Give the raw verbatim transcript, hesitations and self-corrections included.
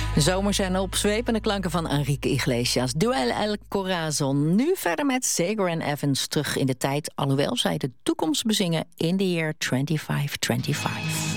Zomers en opzwepende klanken van Enrique Iglesias. Duel El Corazon. Nu verder met Sager en Evans terug in de tijd, alhoewel zij de toekomst bezingen in de year twenty-five twenty-five.